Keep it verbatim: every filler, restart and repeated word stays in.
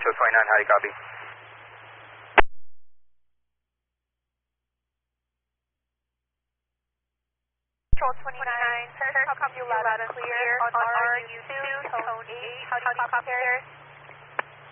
Control twenty-nine, how do you copy? Control twenty-nine, sir, how come you loud and clear on R U two, tone eight, how do you copy, sir?